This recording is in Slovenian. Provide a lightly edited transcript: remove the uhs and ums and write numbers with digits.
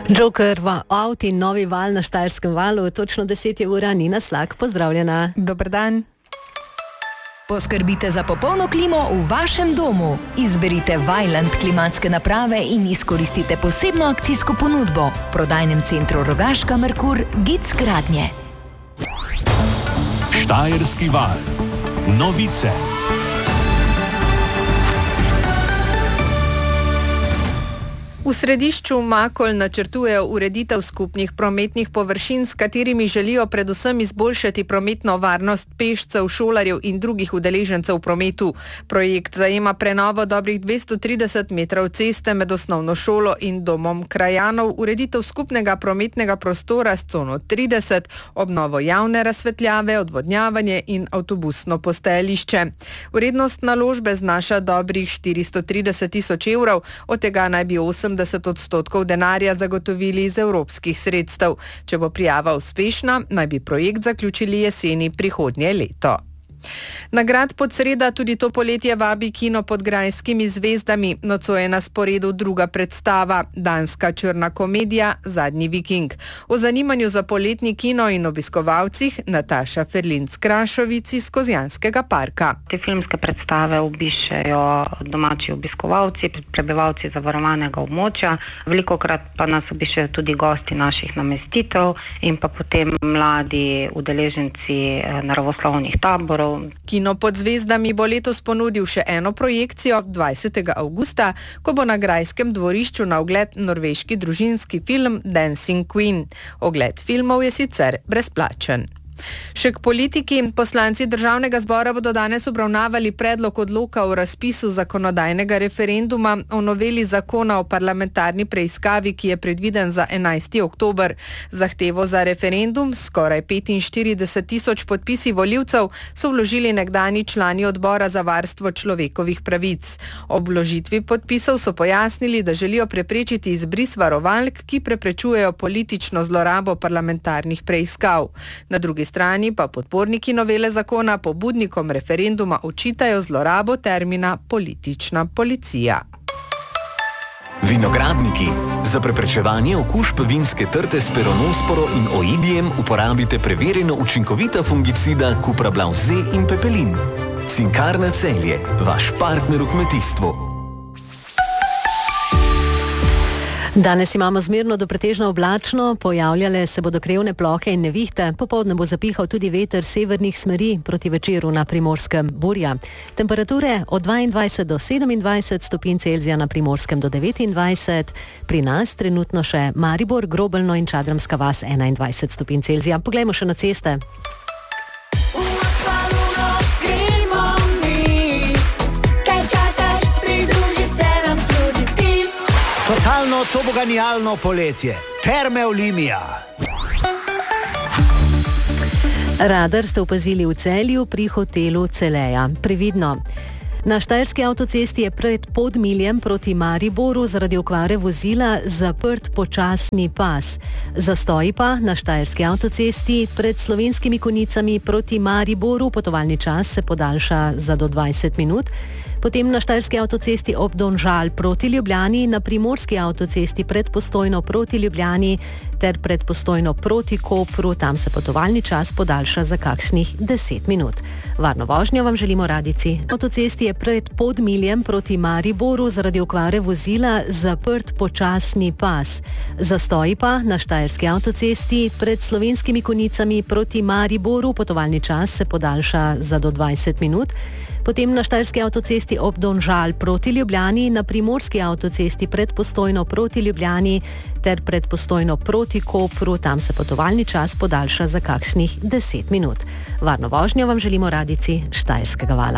Joker v avtu in novi val na Štajerskem valu, točno 10 ura, Nina Slak, pozdravljena. Dober dan. Poskrbite za popolno klimo v vašem domu. Izberite Vaillant klimatske naprave in izkoristite posebno akcijsko ponudbo. V prodajnem centru Rogaška Merkur, Gic gradnje. Štajerski val. Novice. V središču Makol načrtujejo ureditev skupnih prometnih površin, s katerimi želijo predvsem izboljšati prometno varnost pešcev, šolarjev in drugih udeležencev v prometu. Projekt zajema prenovo dobrih 230 metrov ceste med osnovno šolo in domom krajanov, ureditev skupnega prometnega prostora s cono 30, obnovo javne razsvetljave, odvodnjavanje in avtobusno postajališče. Vrednost naložbe znaša dobrih 430 tisoč evrov, od tega naj bi 80% denarja zagotovili iz evropskih sredstev. Če bo prijava uspešna, naj bi projekt zaključili jeseni prihodnje leto. Nagrad Podsreda tudi to poletje vabi kino Pod grajskimi zvezdami. Nocoj je na sporedu druga predstava, danska črna komedija Zadnji viking. O zanimanju za poletni kino in obiskovalcih Nataša Ferlinc-Krašovic iz Kozjanskega parka. Te filmske predstave obiščejo domači obiskovalci, prebivalci zavarovanega območja, velikokrat pa nas obiščejo tudi gosti naših namestitev in pa potem mladi udeleženci naravoslovnih taborov. Kino Pod zvezdami bo letos ponudil še eno projekcijo 20. avgusta, ko bo na grajskem dvorišču na ogled norveški družinski film Dancing Queen. Ogled filmov je sicer brezplačen. Še k politiki. Poslanci Državnega zbora bodo danes obravnavali predlog odloka o razpisu zakonodajnega referenduma o noveli zakona o parlamentarni preiskavi, ki je predviden za 11. oktober. Zahtevo za referendum s skoraj 45 tisoč podpisi volivcev so vložili nekdanji člani odbora za varstvo človekovih pravic. Ob vložitvi podpisov so pojasnili, da želijo preprečiti izbris varovalk, ki preprečujejo politično zlorabo parlamentarnih preiskav. Na drugi strani pa podporniki novele zakona pobudnikom referenduma očitajo zlorabo termina politična policija. Vinogradniki. Za preprečevanje okužb vinske trte s peronosporo in oidijem uporabite preverjeno učinkovita fungicida Cuprablav Z in Pepelin. Cinkarna Celje, vaš partner v kmetijstvu. Danes imamo zmerno do pretežno oblačno, pojavljale se bodo krevne plohe in nevihte, popoldne bo zapihal tudi veter severnih smeri, proti večeru na Primorskem burja. Temperature od 22 do 27 stopinj Celzija, na Primorskem do 29, pri nas trenutno še Maribor, Grobelno in Čadramska vas 21 stopinj Celzija. Poglejmo še na ceste. Totalno toboganijalno poletje. Terme Olimia. Radar ste opazili v Celju pri hotelu Celeja. Previdno. Na štajerski avtocesti je pred Podmiljem proti Mariboru zaradi okvare vozila zaprt počasni pas. Zastoji pa na štajerski avtocesti pred Slovenskimi Konjicami proti Mariboru, potovalni čas se podaljša za do 20 minut. Potem na štajerski avtocesti ob Domžal proti Ljubljani, na primorski avtocesti pred Postojno proti Ljubljani ter pred Postojno proti Kopru, tam se potovalni čas podaljša za kakšnih 10 minut. Varno vožnjo vam želimo radijci. Avtocesti je pred Podmiljem proti Mariboru zaradi okvare vozila zaprt počasni pas. Zastoji pa na štajerski avtocesti pred Slovenskimi Konjicami proti Mariboru, potovalni čas se podaljša za do 20 minut. Potem na štajerski avtocesti ob Domžal proti Ljubljani, na primorski avtocesti pred Postojno proti Ljubljani ter pred Postojno proti Kopru, tam se potovalni čas podaljša za kakšnih 10 minut. Varno vožnjo vam želimo radijci Štajerskega vala.